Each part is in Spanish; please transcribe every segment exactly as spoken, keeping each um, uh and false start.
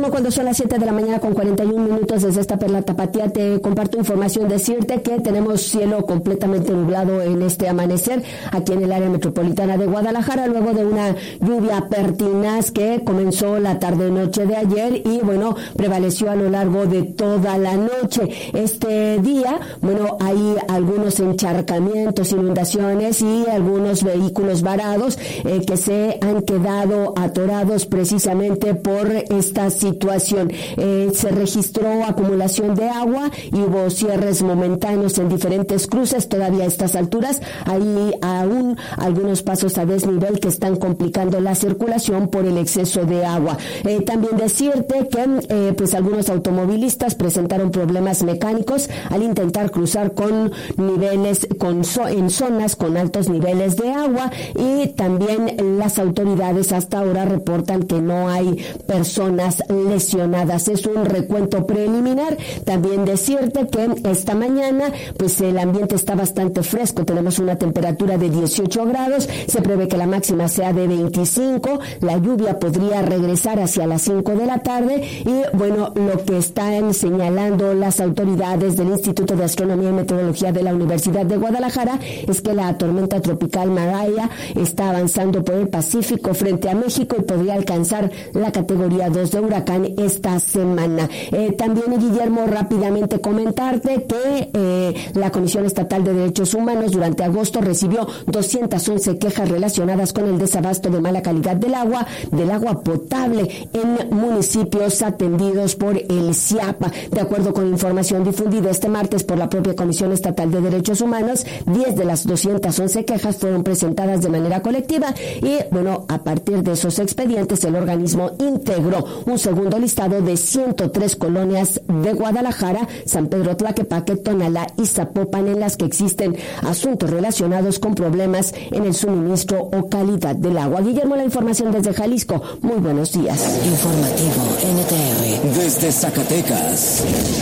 Bueno, cuando son las siete de la mañana con cuarenta y un minutos desde esta Perla Tapatía, te comparto información, decirte que tenemos cielo completamente nublado en este amanecer aquí en el área metropolitana de Guadalajara, luego de una lluvia pertinaz que comenzó la tarde-noche de ayer y, bueno, prevaleció a lo largo de toda la noche. Este día, bueno, hay algunos encharcamientos, inundaciones y algunos vehículos varados eh, que se han quedado atorados precisamente por esta situación. Eh, se registró acumulación de agua y hubo cierres momentáneos en diferentes cruces. Todavía a estas alturas hay aún algunos pasos a desnivel que están complicando la circulación por el exceso de agua. Eh, también decirte que eh, pues algunos automovilistas presentaron problemas mecánicos al intentar cruzar con niveles, con so, en zonas con altos niveles de agua, y también las autoridades hasta ahora reportan que no hay personas lesionadas. Es un recuento preliminar. También decirte que esta mañana pues el ambiente está bastante fresco. Tenemos una temperatura de dieciocho grados, se prevé que la máxima sea de veinticinco, la lluvia podría regresar hacia las cinco de la tarde y, bueno, lo que están señalando las autoridades del Instituto de Astronomía y Meteorología de la Universidad de Guadalajara es que la tormenta tropical Mariah está avanzando por el Pacífico frente a México y podría alcanzar la categoría dos de huracán esta semana. Eh, también, Guillermo, rápidamente comentarte que eh, la Comisión Estatal de Derechos Humanos durante agosto recibió doscientas once quejas relacionadas con el desabasto de mala calidad del agua, del agua potable en municipios atendidos por el C I A P A. De acuerdo con información difundida este martes por la propia Comisión Estatal de Derechos Humanos, diez de las doscientas once quejas fueron presentadas de manera colectiva y, bueno, a partir de esos expedientes el organismo integró un segundo listado de ciento tres colonias de Guadalajara, San Pedro Tlaquepaque, Tonalá y Zapopan, en las que existen asuntos relacionados con problemas en el suministro o calidad del agua. Guillermo, la información desde Jalisco. Muy buenos días. Informativo N T R desde Zacatecas.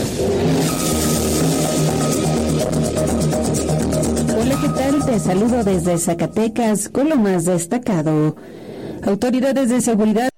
Hola, ¿qué tal? Te saludo desde Zacatecas con lo más destacado. Autoridades de seguridad